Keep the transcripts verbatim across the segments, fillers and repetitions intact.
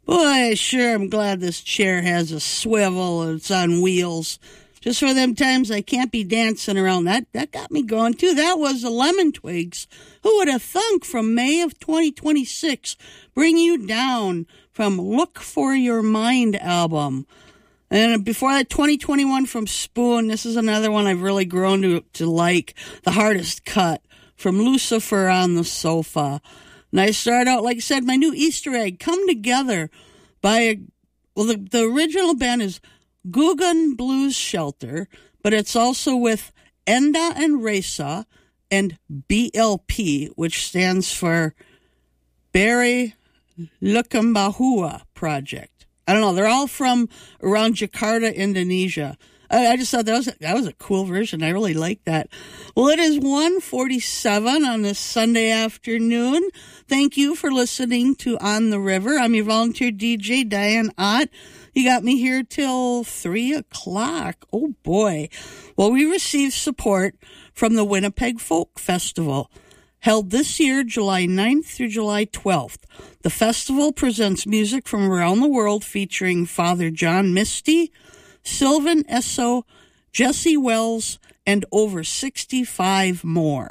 Boy, sure, I'm glad this chair has a swivel and it's on wheels. Just for them times I can't be dancing around. That that got me going, too. That was the Lemon Twigs. Who would have thunk from May of twenty twenty-six, Bring You Down from Look for Your Mind album. And before that, twenty twenty-one from Spoon. This is another one I've really grown to, to like. The Hardest Cut from Lucifer on the Sofa. And I start out, like I said, my new Easter egg, Come Together by, a, well, the, the original band is Guggen Blues Shelter, but it's also with Enda and Reza and B L P, which stands for Barry Lukambahua Project. I don't know. They're all from around Jakarta, Indonesia. I, I just thought that was, that was a cool version. I really like that. Well, it is one forty-seven on this Sunday afternoon. Thank you for listening to On the River. I'm your volunteer D J, Diane Ott. You got me here till three o'clock. Oh, boy. Well, we received support from the Winnipeg Folk Festival, held this year, July ninth through July twelfth. The festival presents music from around the world featuring Father John Misty, Sylvan Esso, Jesse Wells, and over sixty-five more.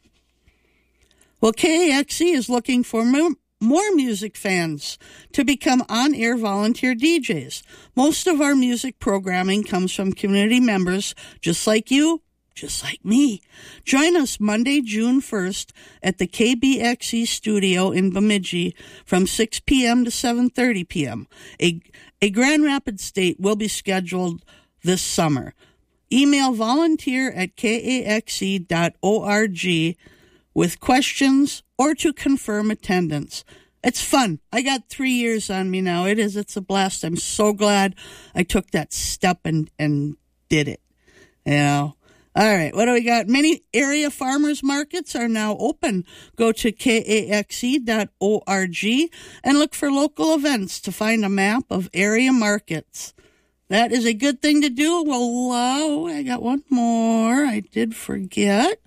Well, K A X E is looking for more, more music fans to become on-air volunteer D Js. Most of our music programming comes from community members just like you, just like me. Join us Monday, June first at the K B X E studio in Bemidji from six p.m. to seven thirty p.m. A, a Grand Rapids date will be scheduled this summer. Email volunteer at k a x e dot org with questions or to confirm attendance. It's fun. I got three years on me now. It is. It's a blast. I'm so glad I took that step and, and did it. You know. All right, what do we got? Many area farmers markets are now open. Go to k a x e dot org and look for local events to find a map of area markets. That is a good thing to do. Well, uh, I got one more. I did forget.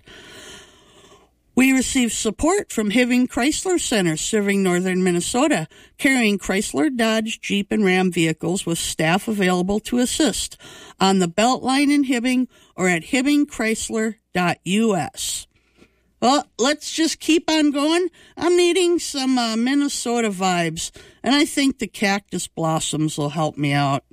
We received support from Hibbing Chrysler Center, serving northern Minnesota, carrying Chrysler, Dodge, Jeep, and Ram vehicles with staff available to assist on the Beltline in Hibbing or at hibbing chrysler dot u s. Well, let's just keep on going. I'm needing some uh, Minnesota vibes, and I think the Cactus Blossoms will help me out.